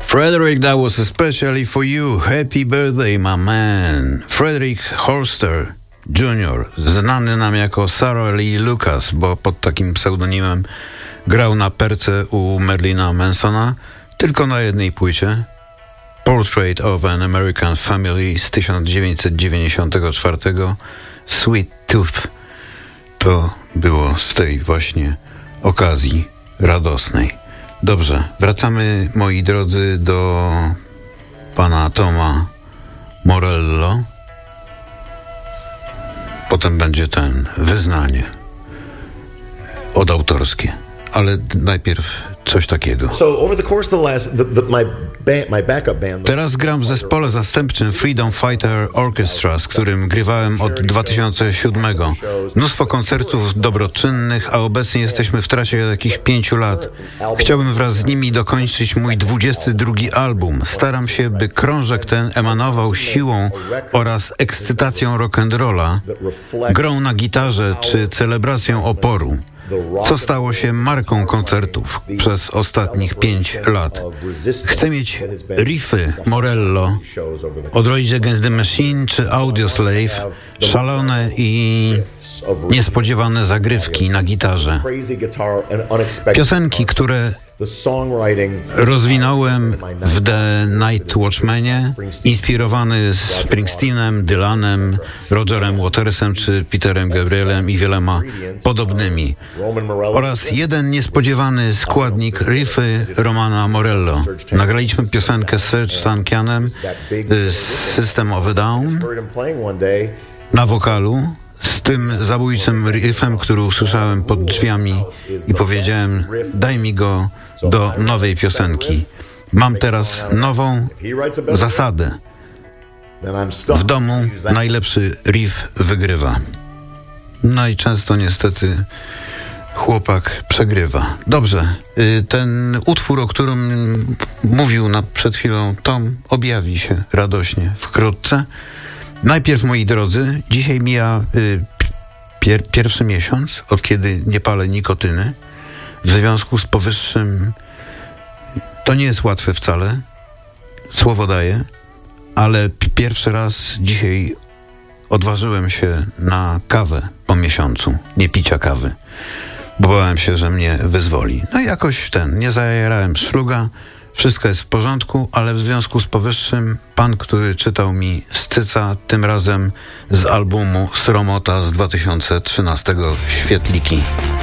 Frederick, that was especially for you. Happy birthday, my man. Frederick Horster Jr., znany nam jako Sarah Lee Lucas, bo pod takim pseudonimem grał na perce u Marilina Mansona, tylko na jednej płycie. Portrait of an American Family z 1994. Sweet Tooth. To było z tej właśnie okazji radosnej. Dobrze, wracamy, moi drodzy, do pana Toma Morello. Potem będzie wyznanie odautorskie. Ale najpierw coś takiego. Teraz gram w zespole zastępczym Freedom Fighter Orchestra, z którym grywałem od 2007. Mnóstwo koncertów dobroczynnych, a obecnie jesteśmy w trasie jakichś 5 lat. Chciałbym wraz z nimi dokończyć mój 22 album. Staram się, by krążek ten emanował siłą oraz ekscytacją rock'n'rolla, grą na gitarze czy celebracją oporu, co stało się marką koncertów przez ostatnich 5 lat. Chcę mieć riffy Morello od Rage Against the Machine czy Audioslave, szalone i niespodziewane zagrywki na gitarze. Piosenki, które rozwinąłem w The Night Watchmanie, inspirowany Springsteenem, Dylanem, Rogerem Watersem czy Peterem Gabrielem i wieloma podobnymi. Oraz jeden niespodziewany składnik, riffy Romana Morello. Nagraliśmy piosenkę Serge Tankianem z System of a Down na wokalu, z tym zabójczym riffem, który usłyszałem pod drzwiami i powiedziałem: daj mi go do nowej piosenki. Mam teraz nową zasadę. W domu najlepszy riff wygrywa. No i często niestety chłopak przegrywa. Dobrze, ten utwór, o którym mówił przed chwilą Tom, objawi się radośnie wkrótce. Najpierw, moi drodzy, dzisiaj mija pierwszy miesiąc, od kiedy nie palę nikotyny. W związku z powyższym to nie jest łatwe wcale, słowo daję, ale pierwszy raz dzisiaj odważyłem się na kawę po miesiącu, nie picia kawy, bo bałem się, że mnie wyzwoli. No i jakoś nie zajarałem szluga, wszystko jest w porządku, ale w związku z powyższym pan, który czytał mi Scyca, tym razem z albumu Sromota z 2013 Świetliki.